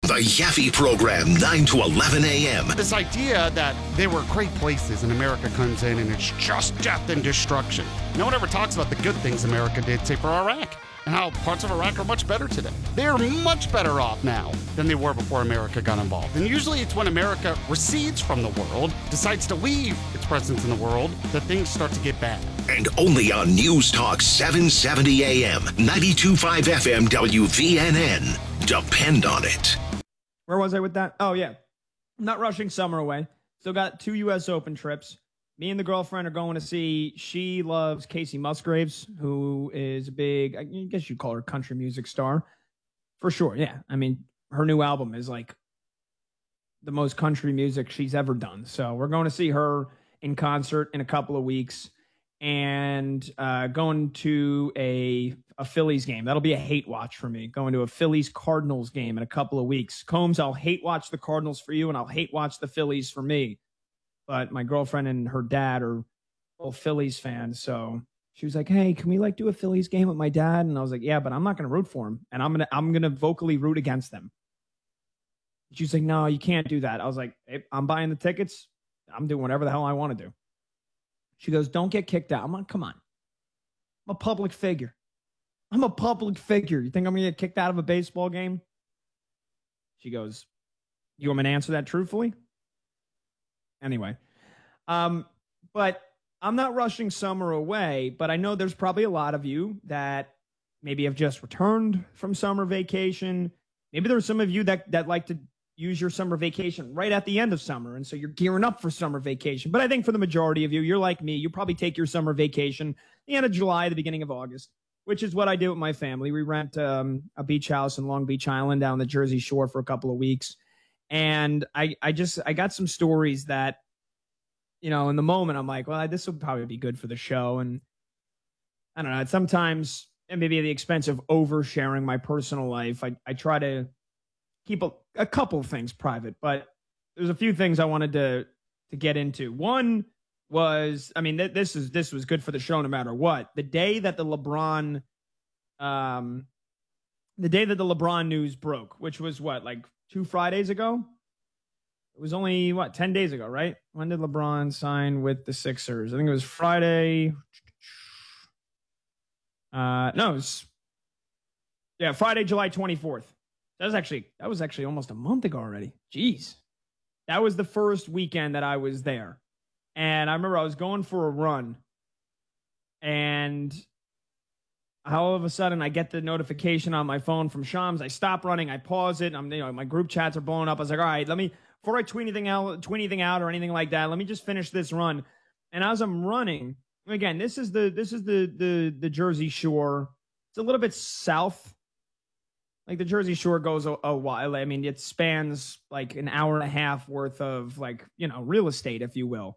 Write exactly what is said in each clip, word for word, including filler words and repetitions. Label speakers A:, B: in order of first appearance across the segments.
A: The Yaffe Program, nine to eleven a.m.
B: This idea that they were great places and America comes in and it's just death and destruction. No one ever talks about the good things America did, say, for Iraq, and how parts of Iraq are much better today. They're much better off now than they were before America got involved. And usually it's when America recedes from the world, decides to leave its presence in the world, that things start to get bad.
A: And only on News Talk seven seventy a.m., ninety-two point five F M W V N N. Depend on it.
C: Where was I with that? Oh, yeah. I'm not rushing summer away. Still got two U S Open trips. Me and the girlfriend are going to see, she loves Casey Musgraves, who is a big, I guess you'd call her country music star. For sure, yeah. I mean, her new album is like the most country music she's ever done. So we're going to see her in concert in a couple of weeks and uh, going to a, a Phillies game. That'll be a hate watch for me, going to a Phillies-Cardinals game in a couple of weeks. Combs, I'll hate watch the Cardinals for you, and I'll hate watch the Phillies for me. But my girlfriend and her dad are both Phillies fans, so she was like, "Hey, can we like do a Phillies game with my dad?" And I was like, "Yeah, but I'm not going to root for him, and I'm gonna I'm gonna vocally root against them." She was like, "No, you can't do that." I was like, hey, "I'm buying the tickets. I'm doing whatever the hell I want to do." She goes, "Don't get kicked out." I'm like, "Come on, I'm a public figure. I'm a public figure. You think I'm gonna get kicked out of a baseball game?" She goes, "You want me to answer that truthfully?" Anyway, um, but I'm not rushing summer away, but I know there's probably a lot of you that maybe have just returned from summer vacation. Maybe there's some of you that, that like to use your summer vacation right at the end of summer, and so you're gearing up for summer vacation. But I think for the majority of you, you're like me. You probably take your summer vacation the end of July, the beginning of August, which is what I do with my family. We rent um, a beach house in Long Beach Island down the Jersey Shore for a couple of weeks. And I, I just, I got some stories that, you know, in the moment, I'm like, well, this will probably be good for the show. And I don't know, sometimes, and maybe at the expense of oversharing my personal life, I, I try to keep a, a couple of things private, but there's a few things I wanted to, to get into. One was, I mean, th- this is, this was good for the show no matter what. The day that the LeBron, um, the day that the LeBron news broke, which was what, like, two Fridays ago? It was only, what, ten days ago, right? When did LeBron sign with the Sixers? I think it was Friday. Uh, no, it was, yeah, Friday, July twenty-fourth. That was actually, that was actually almost a month ago already. Jeez. That was the first weekend that I was there. And I remember I was going for a run. And all of a sudden, I get the notification on my phone from Shams. I stop running. I pause it. I'm, you know, my group chats are blowing up. I was like, all right, let me, before I tweet anything out, tweet anything out or anything like that, let me just finish this run. And as I'm running, again, this is the, this is the, the, the Jersey Shore. It's a little bit south. Like the Jersey Shore goes a, a while. I mean, it spans like an hour and a half worth of like, you know, real estate, if you will.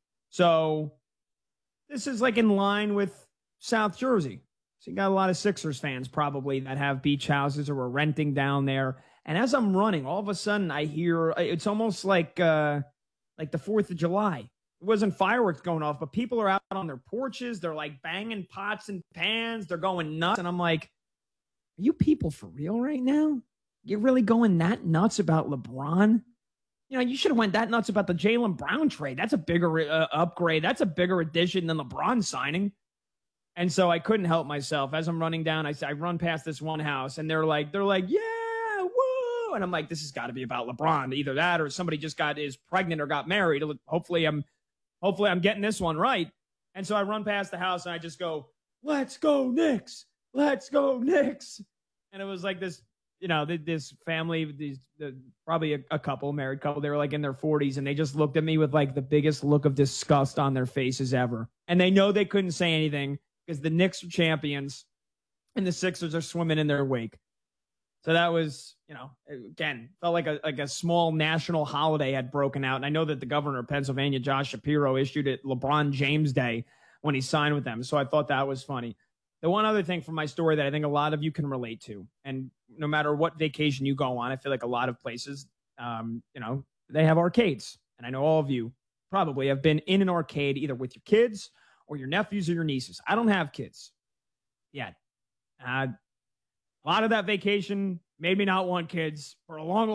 C: So this is like in line with South Jersey. So you got a lot of Sixers fans probably that have beach houses or are renting down there. And as I'm running, all of a sudden I hear, it's almost like uh, like the fourth of July. It wasn't fireworks going off, but people are out on their porches. They're like banging pots and pans. They're going nuts. And I'm like, are you people for real right now? You're really going that nuts about LeBron? You know, you should have went that nuts about the Jaylen Brown trade. That's a bigger uh, upgrade. That's a bigger addition than LeBron signing. And so I couldn't help myself. As I'm running down, I, I run past this one house, and they're like, they're like, yeah, woo! And I'm like, this has got to be about LeBron. Either that, or somebody just got is pregnant or got married. Hopefully, I'm, hopefully, I'm getting this one right. And so I run past the house, and I just go, "Let's go Knicks! Let's go Knicks!" And it was like this, you know, this family, these probably a, a couple, married couple. They were like in their forties, and they just looked at me with like the biggest look of disgust on their faces ever. And they know they couldn't say anything, because the Knicks are champions and the Sixers are swimming in their wake. So that was, you know, again, felt like a like a small national holiday had broken out. And I know that the governor of Pennsylvania, Josh Shapiro, issued it LeBron James Day when he signed with them. So I thought that was funny. The one other thing from my story that I think a lot of you can relate to, and no matter what vacation you go on, I feel like a lot of places, um, you know, they have arcades. And I know all of you probably have been in an arcade either with your kids or your nephews or your nieces. I don't have kids yet. Uh, a lot of that vacation made me not want kids for a long